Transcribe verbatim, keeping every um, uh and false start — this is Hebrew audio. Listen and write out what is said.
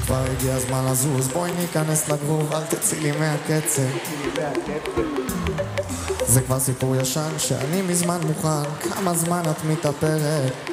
כבר הגיע הזמן לזוז, בואי ניכנס לגבוב, אל תצאי לי מהקצב. זה כבר סיפור ישן שאני מזמן מוכן, כמה זמן את מתאפרת?